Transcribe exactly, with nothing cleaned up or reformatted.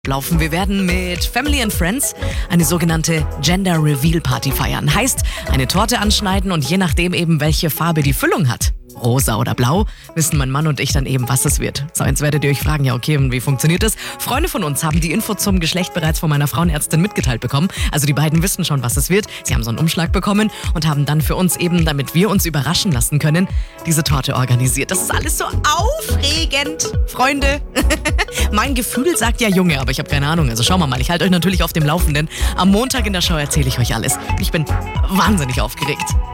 Laufen. Wir werden mit Family and Friends eine sogenannte Gender Reveal Party feiern. Heißt, eine Torte anschneiden und je nachdem eben, welche Farbe die Füllung hat, rosa oder blau, wissen mein Mann und ich dann eben, was es wird. So, jetzt werdet ihr euch fragen, ja okay, und wie funktioniert das? Freunde von uns haben die Info zum Geschlecht bereits von meiner Frauenärztin mitgeteilt bekommen. Also die beiden wissen schon, was es wird. Sie haben so einen Umschlag bekommen und haben dann für uns eben, damit wir uns überraschen lassen können, diese Torte organisiert. Das ist alles so aufregend, Freunde. Mein Gefühl sagt ja Junge, aber ich habe keine Ahnung. Also schauen wir mal, ich halte euch natürlich auf dem Laufenden. Am Montag in der Show erzähle ich euch alles. Ich bin wahnsinnig aufgeregt.